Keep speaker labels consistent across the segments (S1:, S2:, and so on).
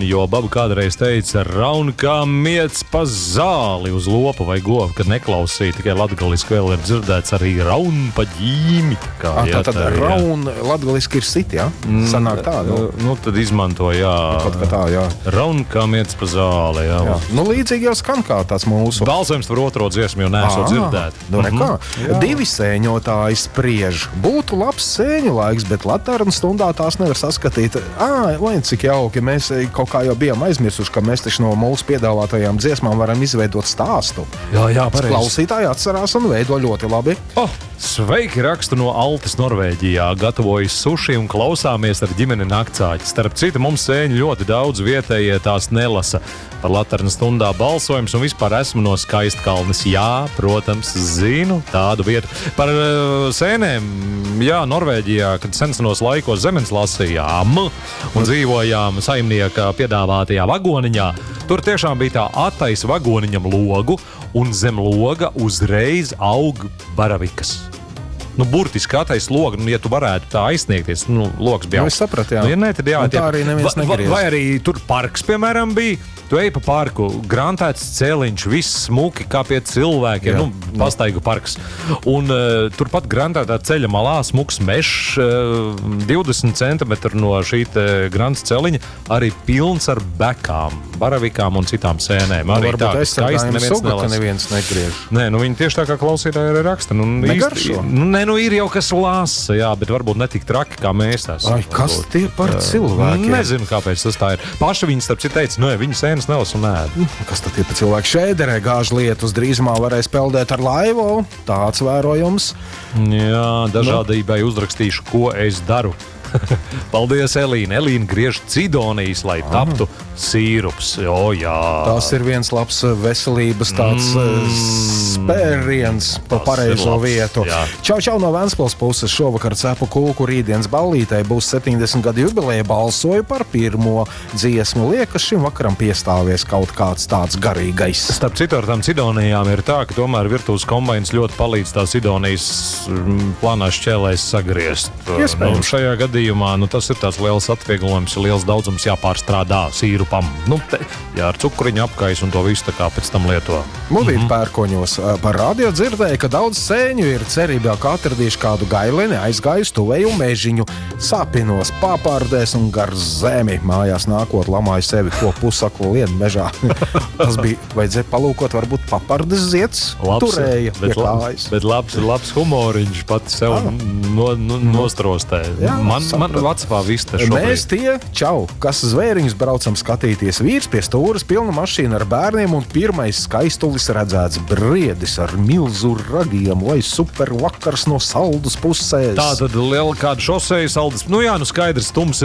S1: vagoni, jo baba kādreiz teica raun kā miets pa zāli uz lopu vai govu, kad neklausīja, tikai latgaliski vēl ir dzirdēts arī raun pa ģīmi.
S2: Tad raun latgaliski ir sit, jā? Sanāk tā,
S1: Nu, tad izmanto, jā.
S2: Kaut kā tā, jā.
S1: Raun kā miets pa zāli, jā.
S2: Nu, līdzīgi jau skan kā tas mūsu.
S1: Balsojums par otro dziesmu jau neesot dzirdēt.
S2: Nu, nekā. Divi sēņotāji spriež. Būtu labs sēņu laiks, bet Laternas stundā tās nevar saskatīt. Vai cik jauki, mēs kaut kā jau bijām aizmirsuši, ka mēs taču no mūsu piedāvātajām dziesmām varam izveidot stāstu.
S1: Jā, pareizi.
S2: Klausītāji atcerās un veido ļoti labi.
S1: Sveiki, rakstu no Altas, Norvēģijā. Gatavojas suši un klausāmies ar ģimeni naktsāķi. Starp citu, mums sēņu ļoti daudz vietējie tās nelasa. Par Laternas stundā balsojums un vispār esmu no Skaistkalnes. Jā, protams, zinu tādu vietu. Par sēnēm, jā, Norvēģijā, kad senos laikos zemes lasījām un dzīvojām saimnieka piedāvātajā vagoniņā, tur tiešām bija tā atais vagoniņam logu un zem loga uzreiz aug baravikas. Burtiski atais logs, ja tu varētu tā aizsniegties, logs bija.
S2: Es sapratu, jā.
S1: Ja ne, tad jā.
S2: Tā arī neviens negriez.
S1: Vai arī tur parks, piemēram, bija. Tu ej pa parku, grantēts celiņš, viss smuki kā pie cilvēkiem, pastaigu parks. Un turpat grantētā ceļa malā smuks mežs, 20 centimetru no šī grants celiņa, arī pilns ar bekām, baravikām un citām sēnēm. Arī
S2: varbūt aizsargājumi suga, ka neviens negriež.
S1: Nē, viņi tieši tā kā klausītāji arī raksta.
S2: Negaršo?
S1: Ir jau kas lasa, jā, bet varbūt ne tik traki, kā mēs esam.
S2: Kas tie par cilvēkiem?
S1: Nezinu, kāpēc tas tā ir. Paši viņi starp citu teica, viņi sēnes nelas un ēd.
S2: Kas tad ir pa cilvēku? Šēderē gāž lietus, drīzumā varēs peldēt ar laivu. Tāds vērojums.
S1: Jā, dažādībai uzrakstīšu, ko es daru. Paldies, Elīna. Elīna griež cidonijas, lai taptu sīrups. Jā.
S2: Tas ir viens labs veselības tāds spēriens pa pareizo vietu.
S1: Jā.
S2: Čau no Ventspils puses. Šovakar cepu kūku rītdienas ballītei būs 70 gadu jubileja. Balsoju par pirmo dziesmu. Liekas, šim vakaram piestāvies kaut kāds tāds garīgais.
S1: Starp citu ar tām cidonijām ir tā, ka tomēr virtuves kombains ļoti palīdz tās cidonijas plānā šķēlēs sagriezt. Šajā gadījumā tas ir tāds liels atvieglojums, liels daudzums jāpārstrādā sīrupam. Jā, ar cukuriņu apkais un to visu tā kā pēc tam lieto.
S2: Mūvīt pērkoņos. Par radio dzirdēju, ka daudz sēņu ir cerībā, ka atradīšu kādu gaileni, aizgāju tuvēju mežiņu, sapinos, papārdēs un gar zemi. Mājās nākot lamāju sevi, ko pusaklu lienu mežā. Tas bija, vajadzēja palūkot, varbūt papardes zieds turēja pie kājas.
S1: Bet labs humoriņš pati sev nostrostē.
S2: Jā,
S1: man vecapā vista šobrīd.
S2: Mēs tie, kas zvēriņus braucam skatīties. Vīrs pie stūras, pilna mašīna ar bērniem un pirmais skaistulis redzēts briedis ar milzu ragiem, lai super vakars no Saldus pusēs.
S1: Tā tad liela kāda šoseja Saldus. Skaidrs, tums.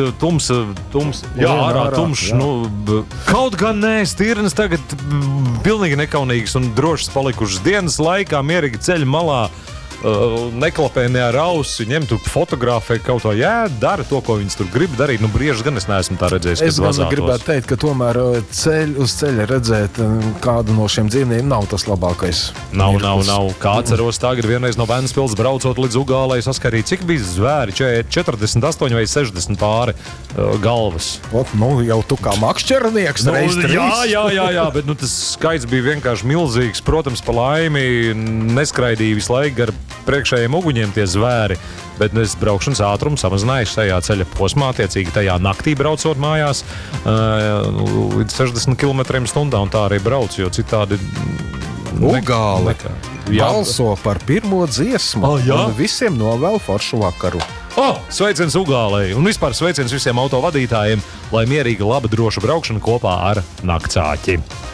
S1: Jā, ārā tumšs. Kaut gan nē, stirnas tagad pilnīgi nekaunīgas un drošas palikušas dienas laikā, mierīgi ceļa malā. Neklapē ne ar ausi, ņem tu fotografē kaut ko, dara to, ko viņas tur grib darīt. Briežas gan es neesmu tā redzējis,
S2: es gan gribētu teikt, ka tomēr uz ceļa redzēt kādu no šiem dzīvniekiem nav tas labākais.
S1: Nav. Kā atceros, tagad vienreiz no Ventspils braucot līdz Ugālei saskarīja, cik bija zvēri, 48 vai 60 pāri galvas.
S2: Jau tu kā makšķernieks reiz 3.
S1: Jā, bet tas skaits bija vienkārši milzīgs. Protams, pa laimi neskraidīja visu laiku gar priekšējiem uguņiem tie zvēri, bet es braukšanas ātrumu samazināju tajā ceļa posmā, attiecīgi tajā naktī braucot mājās līdz 60 km/h, un tā arī brauc, jo citādi
S2: Ugāle balso par pirmo dziesmu un visiem novēl foršu vakaru.
S1: Sveiciens Ugālei un vispār sveiciens visiem autovadītājiem, lai mierīga, laba, droša braukšana kopā ar naktsāķi.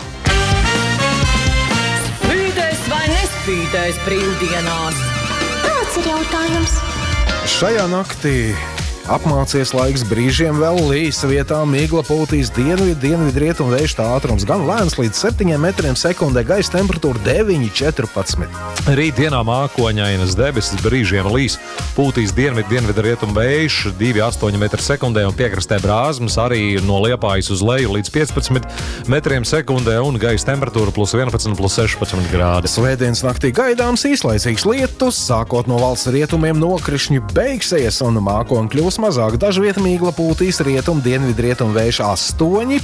S3: Spīdēs brīvdienās.
S4: Tāds ir jautājums.
S2: Šajā naktī apmācies laiks, brīžiem vēl līs, vietā migla pūtīs dienvidrietumu vējš, tā ātrums gan lēns līdz 7 metriem sekundē, gaisa temperatūra 9,14.
S1: Rīt dienā mākoņainas debesis, brīžiem līs, pūtīs dienvidrietumu vējš 2,8 metru sekundē un piekrastē brāzmas arī no Liepājas uz leju līdz 15 metriem sekundē un gaisa temperatūra +11, +16 grādi.
S2: Svētdienas naktī gaidāms īslaicīgs lietus, sākot no valsts rietumiem nokrišņi beigsies un mākoņi kļūs mazāk. Dažviet migla pūtīs rietum, dienvidrietum vējš 8,